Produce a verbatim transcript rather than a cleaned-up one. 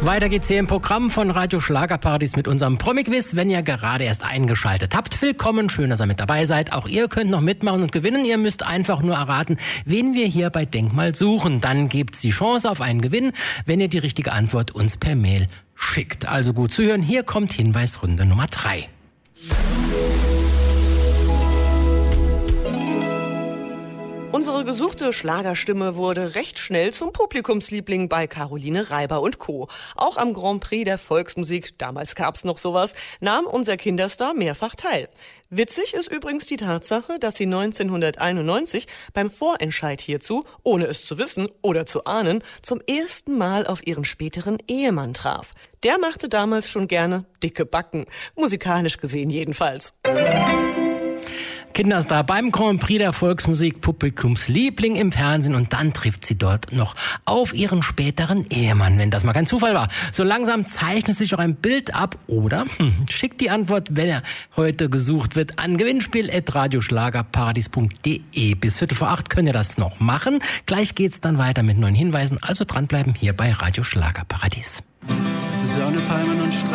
Weiter geht's hier im Programm von Radio Schlagerparadies mit unserem Promi-Quiz. Wenn ihr gerade erst eingeschaltet habt, willkommen, schön, dass ihr mit dabei seid. Auch ihr könnt noch mitmachen und gewinnen. Ihr müsst einfach nur erraten, wen wir hier bei Denkmal suchen. Dann gibt's die Chance auf einen Gewinn, wenn ihr die richtige Antwort uns per Mail schickt. Also gut zuhören, hier kommt Hinweisrunde Nummer drei. Unsere gesuchte Schlagerstimme wurde recht schnell zum Publikumsliebling bei Caroline Reiber und Co. Auch am Grand Prix der Volksmusik, damals gab's noch sowas, nahm unser Kinderstar mehrfach teil. Witzig ist übrigens die Tatsache, dass sie neunzehnhunderteinundneunzig beim Vorentscheid hierzu, ohne es zu wissen oder zu ahnen, zum ersten Mal auf ihren späteren Ehemann traf. Der machte damals schon gerne dicke Backen, musikalisch gesehen jedenfalls. Kinderstar beim Grand Prix der Volksmusik, Publikumsliebling im Fernsehen, und dann trifft sie dort noch auf ihren späteren Ehemann, wenn das mal kein Zufall war. So langsam zeichnet sich auch ein Bild ab, oder? Hm, schickt die Antwort, wenn er heute gesucht wird, an gewinnspiel at radioschlagerparadies punkt de. Bis Viertel vor acht könnt ihr das noch machen. Gleich geht's dann weiter mit neuen Hinweisen, also dranbleiben hier bei Radio Schlagerparadies. Sonne, Palmen und Strand.